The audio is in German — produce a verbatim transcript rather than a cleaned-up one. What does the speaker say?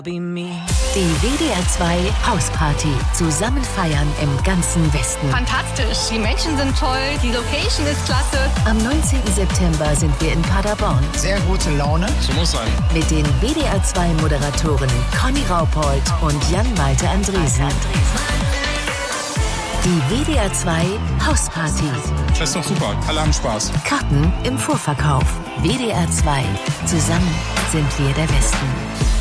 Die W D R zwei Hausparty. Zusammen feiern im ganzen Westen. Fantastisch, die Menschen sind toll, die Location ist klasse. Am neunzehnten September sind wir in Paderborn. Sehr gute Laune. So muss sein. Mit den W D R zwei Moderatoren Conny Raupold und Jan-Malte Andresen. Die W D R zwei Hausparty. Das ist doch super, alle haben Spaß. Karten im Vorverkauf. W D R zwei. Zusammen sind wir der Westen.